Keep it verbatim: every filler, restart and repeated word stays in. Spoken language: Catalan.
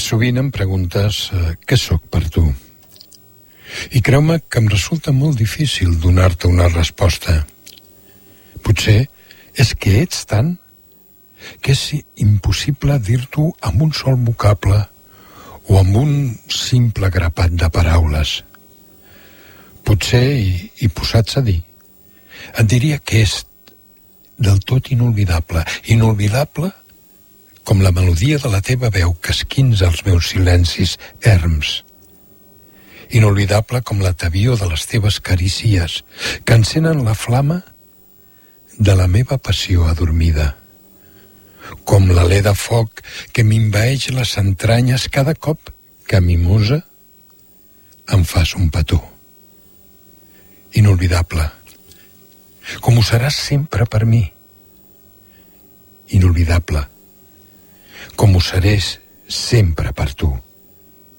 sovint em preguntes eh, què sóc per tu. I creu-me que em resulta molt difícil donar-te una resposta. Potser és que ets tant que és impossible dir-t'ho amb un sol vocable o amb un simple grapat de paraules. Potser, i, i posats a dir, et diria que és del tot inolvidable, inolvidable com la melodia de la teva veu que esquinça els meus silencis erms. Inolvidable com la tebior de les teves carícies que encenen la flama de la meva passió adormida. Com l'alè de foc que m'invaeix les entranyes cada cop que, mimosa, em fas un petó. Inolvidable, com ho seràs sempre per mi. Inolvidable, com ho seré sempre per tu.